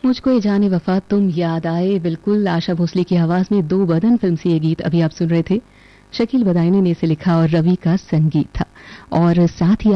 मुझको ये जाने वफा तुम याद आए, बिल्कुल आशा भोसले की आवाज में दो बदन फिल्म से ये गीत अभी आप सुन रहे थे। शकील बदायूनी ने इसे लिखा और रवि का संगीत था। और साथ ही